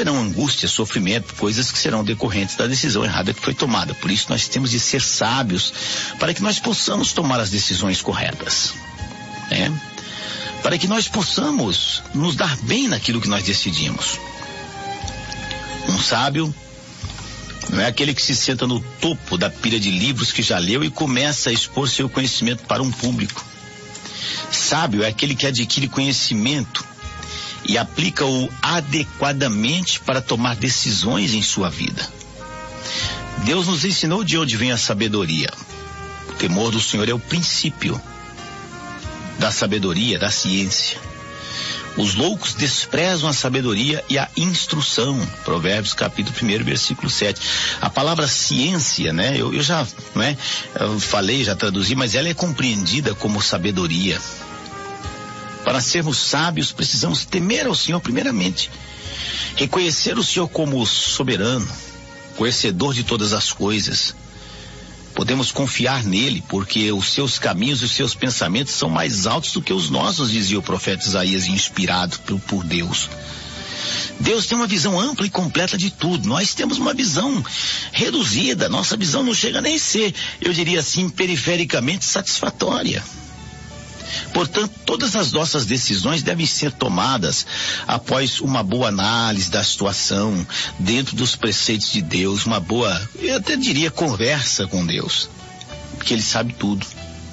haverão angústia, sofrimento, coisas que serão decorrentes da decisão errada que foi tomada. Por isso nós temos de ser sábios para que nós possamos tomar as decisões corretas, né? Para que nós possamos nos dar bem naquilo que nós decidimos. Um sábio não é aquele que se senta no topo da pilha de livros que já leu e começa a expor seu conhecimento para um público. Sábio é aquele que adquire conhecimento e aplica-o adequadamente para tomar decisões em sua vida. Deus nos ensinou de onde vem a sabedoria. O temor do Senhor é o princípio da sabedoria, da ciência. Os loucos desprezam a sabedoria e a instrução. Provérbios capítulo 1, versículo 7. A palavra ciência, né? Eu já, né? Eu falei, já traduzi, mas ela é compreendida como sabedoria. Para sermos sábios, precisamos temer ao Senhor primeiramente. Reconhecer o Senhor como soberano, conhecedor de todas as coisas. Podemos confiar nele, porque os seus caminhos e os seus pensamentos são mais altos do que os nossos, dizia o profeta Isaías, inspirado por Deus. Deus tem uma visão ampla e completa de tudo. Nós temos uma visão reduzida. Nossa visão não chega nem a ser, eu diria assim, perifericamente satisfatória. Portanto, todas as nossas decisões devem ser tomadas após uma boa análise da situação, dentro dos preceitos de Deus, uma boa, eu até diria, conversa com Deus, porque Ele sabe tudo.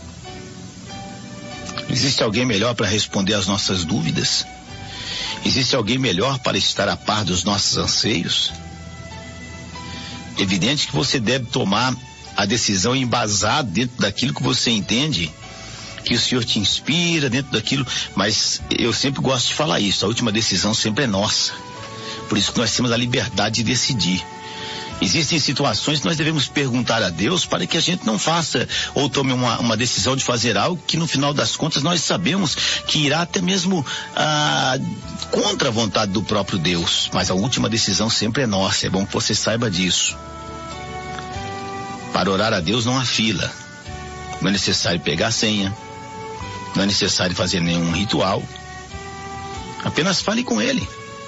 Existe alguém melhor para responder às nossas dúvidas? Existe alguém melhor para estar a par dos nossos anseios? Evidente que você deve tomar a decisão embasada dentro daquilo que você entende, que o Senhor te inspira, dentro daquilo, mas eu sempre gosto de falar isso, a última decisão sempre é nossa. Por isso que nós temos a liberdade de decidir. Existem situações que nós devemos perguntar a Deus para que a gente não faça ou tome uma decisão de fazer algo que no final das contas nós sabemos que irá até mesmo contra a vontade do próprio Deus. Mas a última decisão sempre é nossa, é bom que você saiba disso. Para orar a Deus não há fila, não é necessário pegar a senha, não é necessário fazer nenhum ritual. Apenas fale com Ele.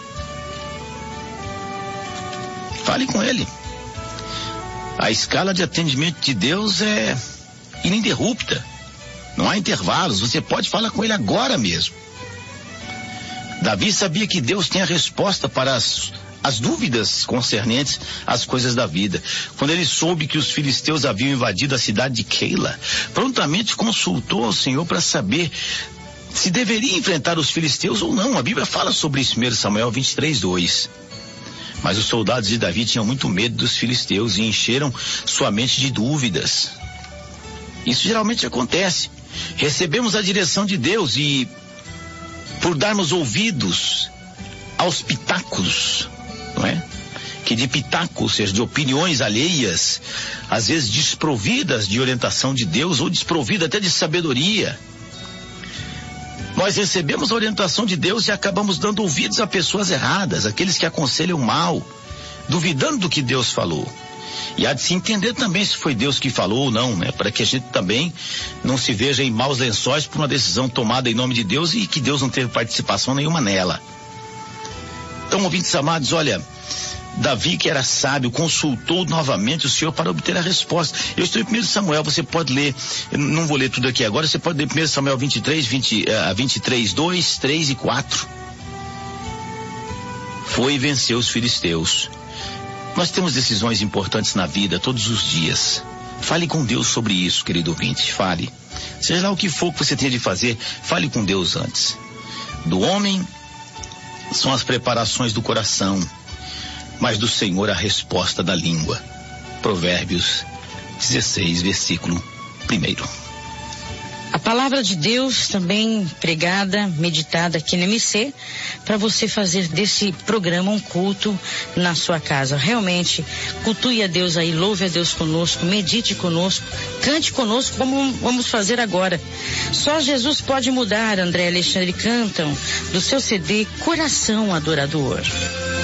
Fale com Ele. A escala de atendimento de Deus é ininterrupta. Não há intervalos. Você pode falar com Ele agora mesmo. Davi sabia que Deus tem a resposta para as dúvidas concernentes às coisas da vida. Quando ele soube que os filisteus haviam invadido a cidade de Keila, prontamente consultou ao Senhor para saber se deveria enfrentar os filisteus ou não. A Bíblia fala sobre isso em 1 Samuel 23:2. Mas os soldados de Davi tinham muito medo dos filisteus e encheram sua mente de dúvidas. Isso geralmente acontece. Recebemos a direção de Deus e, por darmos ouvidos aos pitacos, não é? Que de pitaco, ou seja, de opiniões alheias, às vezes desprovidas de orientação de Deus ou desprovidas até de sabedoria, nós recebemos a orientação de Deus e acabamos dando ouvidos a pessoas erradas, aqueles que aconselham mal, duvidando do que Deus falou. E há de se entender também se foi Deus que falou ou não, né? Para que a gente também não se veja em maus lençóis por uma decisão tomada em nome de Deus e que Deus não teve participação nenhuma nela. Então, ouvintes amados, olha, Davi, que era sábio, consultou novamente o Senhor para obter a resposta. Eu estou em 1 Samuel, você pode ler, eu não vou ler tudo aqui agora, você pode ler 1 Samuel 23, 2, 3 e 4. Foi e venceu os filisteus. Nós temos decisões importantes na vida todos os dias. Fale com Deus sobre isso, querido ouvinte, fale. Seja lá o que for que você tenha de fazer, fale com Deus antes. Do homem são as preparações do coração, mas do Senhor a resposta da língua. Provérbios 16, versículo 1. A palavra de Deus também pregada, meditada aqui no MC, para você fazer desse programa um culto na sua casa. Realmente, cultue a Deus aí, louve a Deus conosco, medite conosco, cante conosco como vamos fazer agora. Só Jesus pode mudar, André e Alexandre cantam do seu CD Coração Adorador.